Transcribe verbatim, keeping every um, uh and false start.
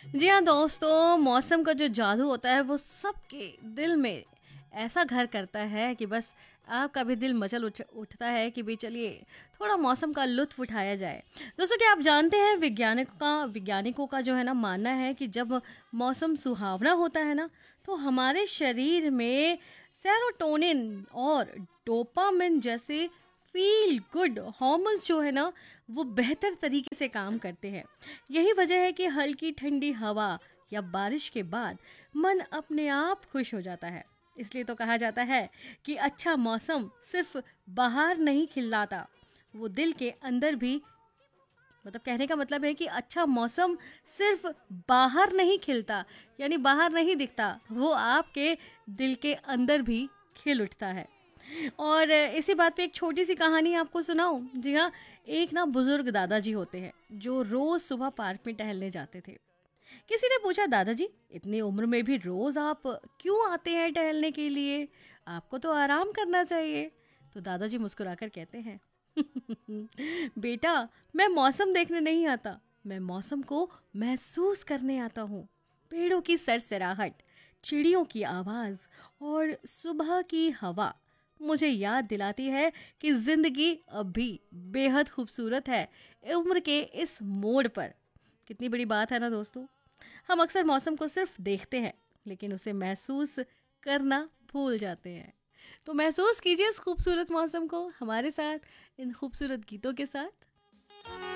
जी हाँ दोस्तों, मौसम का जो जादू होता है वो सबके दिल में ऐसा घर करता है कि बस आपका भी दिल मचल उठ उठता है कि भाई चलिए थोड़ा मौसम का लुत्फ उठाया जाए। दोस्तों, क्या आप जानते हैं वैज्ञानिक का वैज्ञानिकों का जो है ना मानना है कि जब मौसम सुहावना होता है ना, तो हमारे शरीर में सेरोटोनिन और डोपामिन जैसे फील गुड हार्मोन्स जो है ना, वो बेहतर तरीके से काम करते हैं। यही वजह है कि हल्की ठंडी हवा या बारिश के बाद मन अपने आप खुश हो जाता है। इसलिए तो कहा जाता है कि अच्छा मौसम सिर्फ बाहर नहीं खिलाता, वो दिल के अंदर भी, मतलब कहने का मतलब है कि अच्छा मौसम सिर्फ बाहर नहीं खिलता, यानी बाहर नहीं दिखता, वो आपके दिल के अंदर भी खिल उठता है। और इसी बात पे एक छोटी सी कहानी आपको सुनाऊं। जी हाँ, एक ना बुजुर्ग दादाजी होते हैं जो रोज सुबह पार्क में टहलने जाते थे। किसी ने पूछा, दादाजी इतनी उम्र में भी रोज आप क्यों आते हैं टहलने के लिए? आपको तो आराम करना चाहिए। तो दादाजी मुस्कुराकर कहते हैं, बेटा, मैं मौसम देखने नहीं आता, मैं मौसम को महसूस करने आता हूँ। पेड़ों की सरसराहट, चिड़ियों की आवाज और सुबह की हवा मुझे याद दिलाती है कि जिंदगी अब भी बेहद खूबसूरत है उम्र के इस मोड़ पर। कितनी बड़ी बात है ना दोस्तों। हम अक्सर मौसम को सिर्फ देखते हैं, लेकिन उसे महसूस करना भूल जाते हैं। तो महसूस कीजिए इस खूबसूरत मौसम को हमारे साथ, इन खूबसूरत गीतों के साथ।